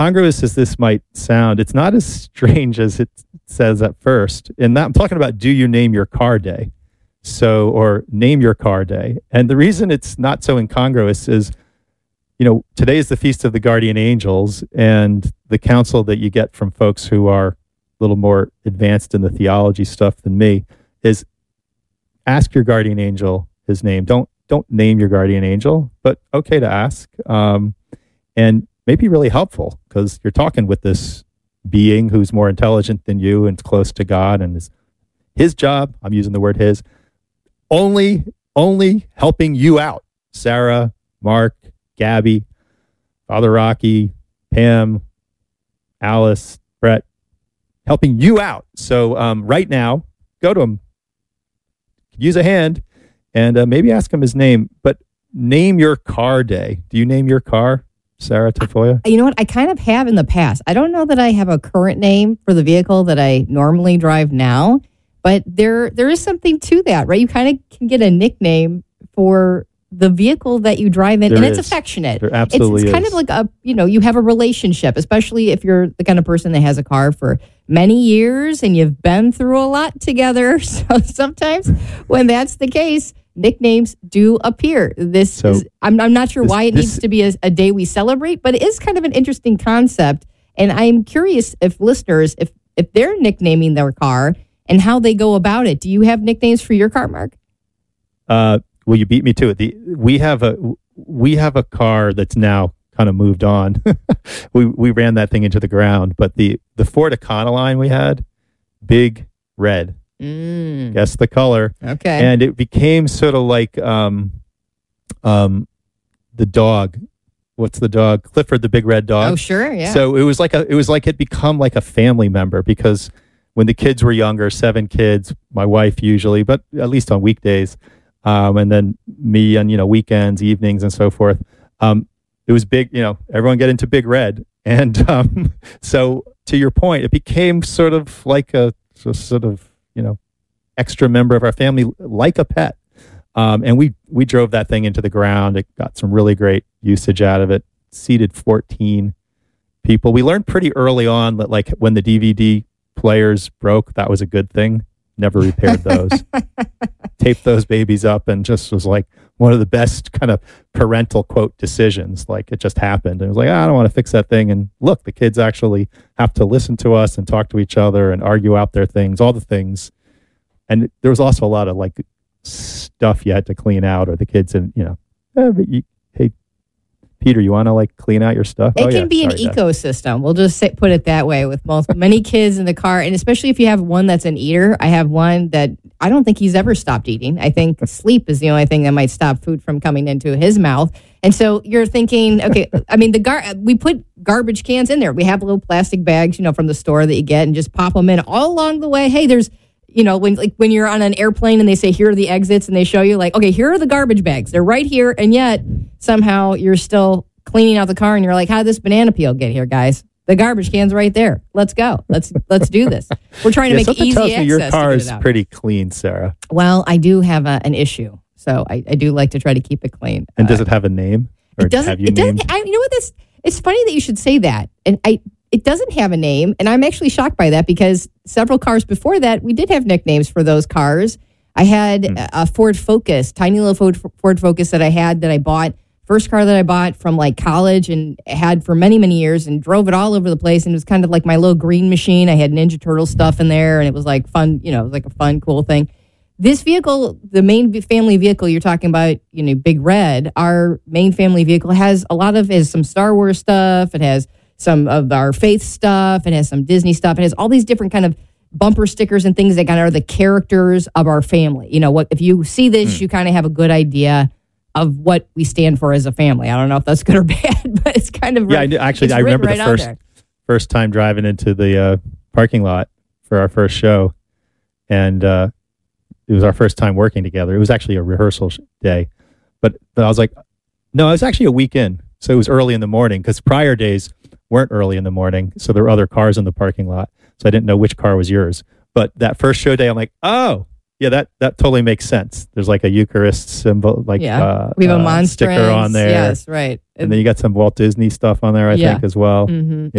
incongruous as this might sound, it's not as strange as it says at first. And that, I'm talking about, do you name your car day? So, or name your car day. And the reason it's not so incongruous is, today is the Feast of the Guardian Angels, and the counsel that you get from folks who are a little more advanced in the theology stuff than me is ask your guardian angel his name. Don't name your guardian angel, but okay to ask. And maybe really helpful because you're talking with this being who's more intelligent than you and close to God, and his job, I'm using the word his, only helping you out. Sarah, Mark, Gabby, Father Rocky, Pam, Alice, Brett, helping you out. So right now, go to him, use a hand, and maybe ask him his name, but name your car day. Do you name your car, Sarah Tafoya? You know what? I kind of have in the past. I don't know that I have a current name for the vehicle that I normally drive now, but there is something to that, right? You kind of can get a nickname for the vehicle that you drive in, and it's affectionate. There absolutely it's kind of like you have a relationship, especially if you're the kind of person that has a car for many years and you've been through a lot together. So sometimes when that's the case, nicknames do appear. I'm not sure why it needs to be a day we celebrate, but it is kind of an interesting concept. And I'm curious if listeners, if they're nicknaming their car and how they go about it. Do you have nicknames for your car, Mark? Well, you beat me to it. We have a car that's now kind of moved on. we ran that thing into the ground, but the Ford Econoline we had, Big Red. Guess the color. Okay. And it became sort of like the dog. What's the dog? Clifford the Big Red Dog. Oh, sure, yeah. So it was like it become like a family member, because when the kids were younger, 7 kids, my wife usually, but at least on weekdays, and then me on weekends, evenings, and so forth. It was big. Everyone get into Big Red, and so to your point, it became sort of like a extra member of our family, like a pet. And we drove that thing into the ground. It got some really great usage out of it. Seated 14 people. We learned pretty early on that, like, when the DVD players broke, that was a good thing. Never repaired those. Taped those babies up, and just was like one of the best kind of parental quote decisions. Like, it just happened. And it was like, I don't want to fix that thing. And look, the kids actually have to listen to us and talk to each other and argue out their things, all the things. And there was also a lot of like stuff you had to clean out, or the kids, and hey, Peter, you want to like clean out your stuff? It can be an ecosystem. We'll just put it that way, with many kids in the car. And especially if you have one that's an eater. I have one that I don't think he's ever stopped eating. I think sleep is the only thing that might stop food from coming into his mouth. And so you're thinking, okay, I mean, we put garbage cans in there. We have little plastic bags, from the store that you get, and just pop them in all along the way. Hey, there's, when you're on an airplane and they say, here are the exits, and they show you like, okay, here are the garbage bags. They're right here. And yet somehow you're still cleaning out the car, and you're like, how did this banana peel get here, guys? The garbage can's right there. Let's go. Let's do this. We're trying to make easy tells access. Me your car is to pretty clean, Sarah. Well, I do have an issue, so I do like to try to keep it clean. And does it have a name? Or it doesn't. You know what? It's funny that you should say that. And it doesn't have a name, and I'm actually shocked by that, because several cars before that, we did have nicknames for those cars. I had a Ford Focus, tiny little Ford Focus that I bought. First car that I bought from like college, and had for many, many years, and drove it all over the place. And it was kind of like my little green machine. I had Ninja Turtle stuff in there, and it was like fun, it was like a fun, cool thing. This vehicle, the main family vehicle you're talking about, Big Red, our main family vehicle has some Star Wars stuff. It has some of our faith stuff. It has some Disney stuff. It has all these different kind of bumper stickers and things that kind of are the characters of our family. If you see this, you kind of have a good idea of what we stand for as a family. I don't know if that's good or bad, but it's kind of... Yeah, I remember the first time driving into the parking lot for our first show, and it was our first time working together. It was actually a rehearsal day, but I was like, no, it was actually a weekend, so it was early in the morning, because prior days weren't early in the morning, so there were other cars in the parking lot, so I didn't know which car was yours. But that first show day, I'm like, oh, Yeah, that totally makes sense. There's like a Eucharist symbol, like we have a monstrance sticker on there. Yes, right. And then you got some Walt Disney stuff on there, I think, as well. Mm-hmm.